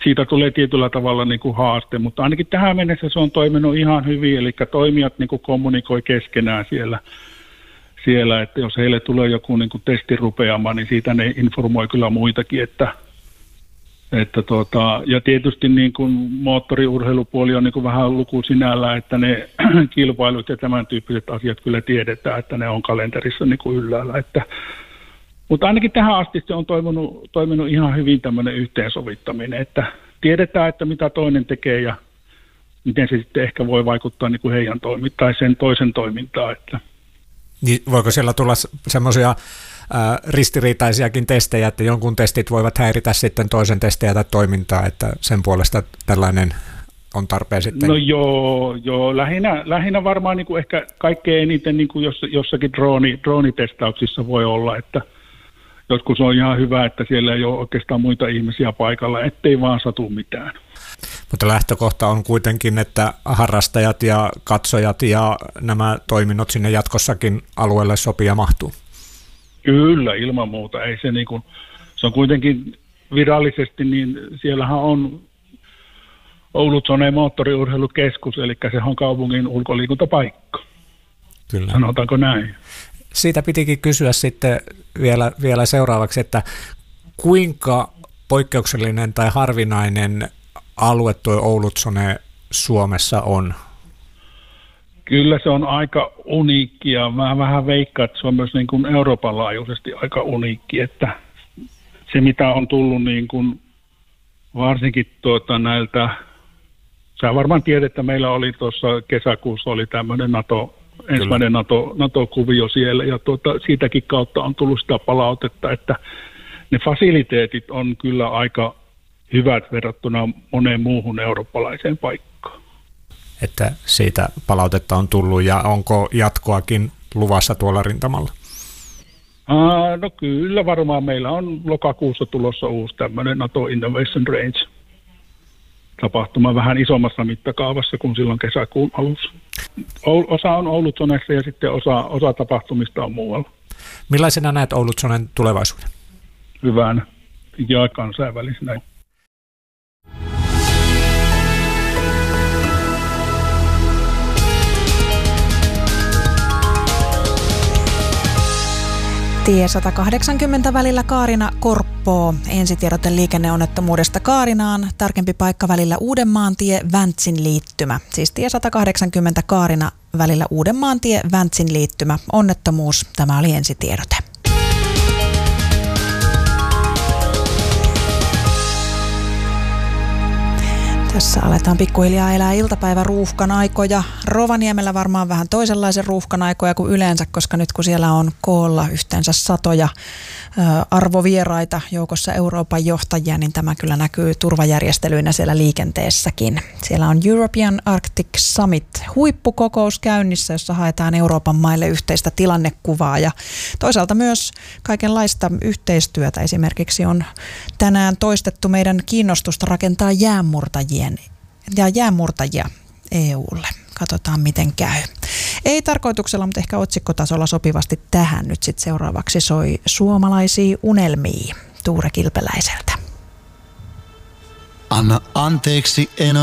siitä tulee tietyllä tavalla niin kuin haaste, mutta ainakin tähän mennessä se on toiminut ihan hyvin, eli toimijat niin kuin kommunikoi keskenään siellä, että jos heille tulee joku niin kuin testirupeama, niin siitä ne informoi kyllä muitakin, ja tietysti niin kuin moottoriurheilupuoli on niin kuin vähän luku sinällä, että ne kilpailut ja tämän tyyppiset asiat kyllä tiedetään, että ne on kalenterissa niin kuin ylhäällä, mutta ainakin tähän asti se on toiminut ihan hyvin tämmöinen yhteensovittaminen, että tiedetään, että mitä toinen tekee ja miten se sitten ehkä voi vaikuttaa niin kuin heidän tai sen toisen toimintaan. Että. Niin voiko siellä tulla semmoisia ristiriitaisiakin testejä, että jonkun testit voivat häiritä sitten toisen testejä tai toimintaa, että sen puolesta tällainen on tarpeen sitten? No joo. Lähinnä varmaan niin kuin ehkä kaikkein eniten niin kuin jossakin droonitestauksissa voi olla, että joskus on ihan hyvä, että siellä ei ole oikeastaan muita ihmisiä paikalla, ettei vaan satu mitään. Mutta lähtökohta on kuitenkin, että harrastajat ja katsojat ja nämä toiminnot sinne jatkossakin alueelle sopii ja mahtuu. Kyllä, ilman muuta. Ei se, niin kuin, se on kuitenkin virallisesti, niin siellähän on Oulutsoneen moottoriurheilukeskus, eli se on kaupungin ulkoliikuntapaikka. Kyllä. Sanotaanko näin? Siitä pitikin kysyä sitten vielä seuraavaksi, että kuinka poikkeuksellinen tai harvinainen alue tuo Oulutsone Suomessa on? Kyllä se on aika uniikki ja vähän veikkaa, että se on myös niin kuin Euroopan laajuisesti aika uniikki, että se mitä on tullut niin kuin varsinkin näiltä, sä varmaan tiedät, että meillä oli tuossa kesäkuussa oli tämmöinen ensimmäinen NATO-kuvio siellä ja siitäkin kautta on tullut sitä palautetta, että ne fasiliteetit on kyllä aika hyvät verrattuna moneen muuhun eurooppalaiseen paikkaan. Että siitä palautetta on tullut ja onko jatkoakin luvassa tuolla rintamalla? No kyllä varmaan meillä on lokakuussa tulossa uusi tämmöinen NATO Innovation Range tapahtuma vähän isommassa mittakaavassa kuin silloin kesäkuun alussa. Osa on Oulutsonessa ja sitten osa tapahtumista on muualla. Millaisena näet Oulutsonen tulevaisuuden? Hyvänä ja kansainvälisenä. Tie 180 välillä Kaarina-Korppoo. Ensitiedote liikenneonnettomuudesta Kaarinaan. Tarkempi paikka välillä Uudenmaantie Väntsin liittymä. Siis tie 180 Kaarina välillä Uudenmaantie Väntsin liittymä. Onnettomuus. Tämä oli ensitiedote. Tässä aletaan pikkuhiljaa elää iltapäivän ruuhkan aikoja. Rovaniemellä varmaan vähän toisenlaisen ruuhkan aikoja kuin yleensä, koska nyt kun siellä on koolla yhteensä satoja arvovieraita joukossa Euroopan johtajia, niin tämä kyllä näkyy turvajärjestelyinä siellä liikenteessäkin. Siellä on European Arctic Summit -huippukokous käynnissä, jossa haetaan Euroopan maille yhteistä tilannekuvaa ja toisaalta myös kaikenlaista yhteistyötä. Esimerkiksi on tänään toistettu meidän kiinnostusta rakentaa jäänmurtajia EUlle. Katsotaan miten käy. Ei tarkoituksella, mutta ehkä otsikkotasolla sopivasti tähän nyt sitten seuraavaksi soi Suomalaisia unelmia Tuure Kilpeläiseltä. Anna anteeksi, en